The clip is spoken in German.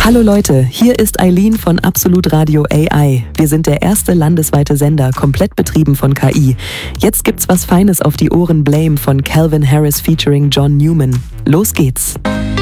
Hallo Leute, hier ist Eileen von Absolut Radio AI. Wir sind der erste landesweite Sender, komplett betrieben von KI. Jetzt gibt's was Feines auf die Ohren, Blame von Calvin Harris featuring John Newman. Los geht's!